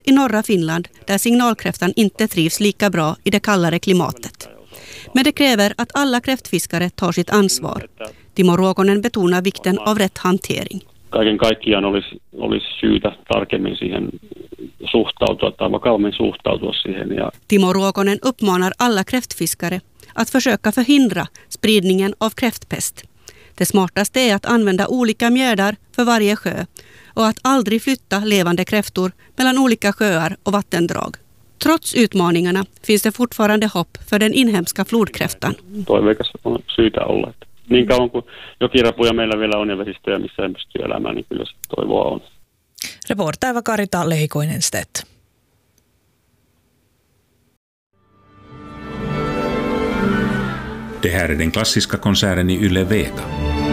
i norra Finland där signalkräftan inte trivs lika bra i det kallare klimatet. Men det kräver att alla kräftfiskare tar sitt ansvar. Timo Ruokonen betonar vikten av rätt hantering. Kaiken kaikkiaan olisi syytä tarkemmin siihen suhtautua tai vakavammin suhtautua siihen. Timo Ruokonen uppmanar alla kräftfiskare att försöka förhindra spridningen av kräftpest. Det smartaste är att använda olika mjödar för varje sjö och att aldrig flytta levande kräftor mellan olika sjöar och vattendrag. Trots utmaningarna finns det fortfarande hopp för den inhemska flodkräftan. Toiveikas on syytä olla. Niin kauan kuin jokirapuja meillä vielä on ja vesistöjä, missä ei pysty elämään, niin kyllä se toivoa on. Reporter var Karita Lehikoinen-Stedt. Det här är den klassiska konserten i Yle Vega.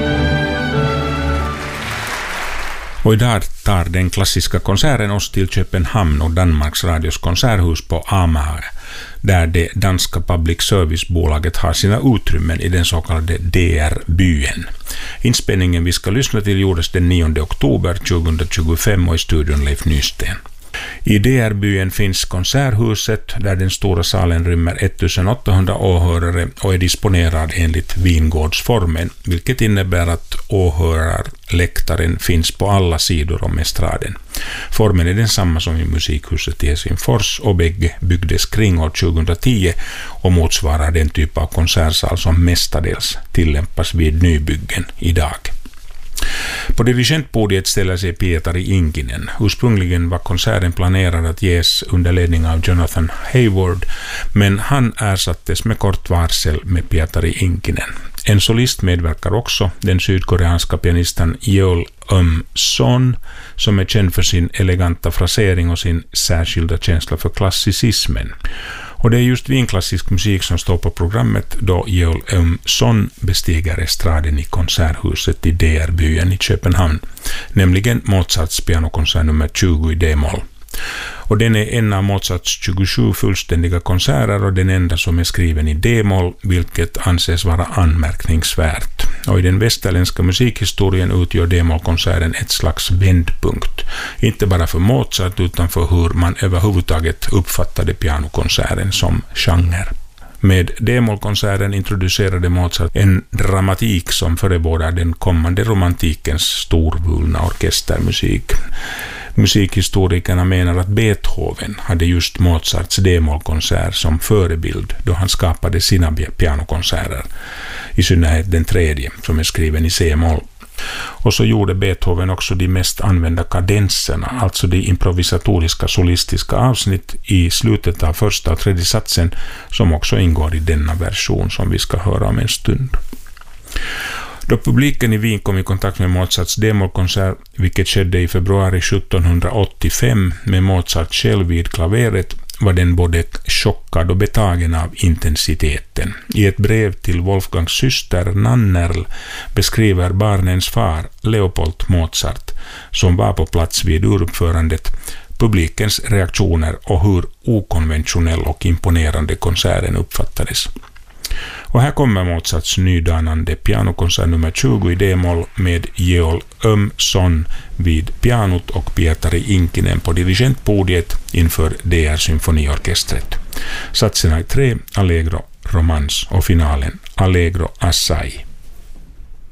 Och idag tar den klassiska konserten oss till Köpenhamn och Danmarks Radios konserthus på Amager, där det danska public service-bolaget har sina utrymmen i den så kallade DR-byen. Inspelningen vi ska lyssna till gjordes den 9 oktober 2025 och i studion Leif Nysten. I DR-byen finns konserthuset där den stora salen rymmer 1800 åhörare och är disponerad enligt vingårdsformen, vilket innebär att åhörarläktaren finns på alla sidor om estraden. Formen är densamma som i musikhuset i Helsingfors och bägge byggdes kring år 2010 och motsvarar den typ av konsertsal som mestadels tillämpas vid nybyggen idag. På dirigentpodiet ställer sig Pietari Inkinen. Ursprungligen var konserten planerad att ges under ledning av Jonathan Hayward, men han ersattes med kort varsel med Pietari Inkinen. En solist medverkar också, den sydkoreanska pianisten Yeol Son, som är känd för sin eleganta frasering och sin särskilda känsla för klassicismen. Och det är just vinklassisk musik som står på programmet då Yeol Son bestiger estraden i konserthuset i DR-byen i Köpenhamn, nämligen Mozarts pianokonsert nummer 20 i D-moll. Och den är en av Mozarts 27 fullständiga konserter och den enda som är skriven i D-moll, vilket anses vara anmärkningsvärt. Och i den västerländska musikhistorien utgör D-mollkonserten ett slags vändpunkt. Inte bara för Mozart utan för hur man överhuvudtaget uppfattade pianokonserten som genre. Med D-mollkonserten introducerade Mozart en dramatik som förebådar den kommande romantikens storvulna orkestermusik. Musikhistorikerna menar att Beethoven hade just Mozarts D-mollkonsert som förebild då han skapade sina pianokonserter, i synnerhet den tredje som är skriven i C-moll. Och så gjorde Beethoven också de mest använda kadenserna, alltså de improvisatoriska solistiska avsnitt i slutet av första och tredje satsen som också ingår i denna version som vi ska höra om en stund. Då publiken i Wien kom i kontakt med Mozarts D-mollkonsert, vilket skedde i februari 1785 med Mozart själv vid klaveret, var den både chockad och betagen av intensiteten. I ett brev till Wolfgangs syster Nannerl beskriver barnens far, Leopold Mozart, som var på plats vid uruppförandet, publikens reaktioner och hur okonventionell och imponerande konserten uppfattades. Och här kommer Mozarts nydanande pianokonsert nummer 20 i D-moll med Yeol Son vid pianot och Pietari Inkinen på dirigentpodiet inför DR symfoniorkestret. Satserna är 3, Allegro, Romans och finalen Allegro assai.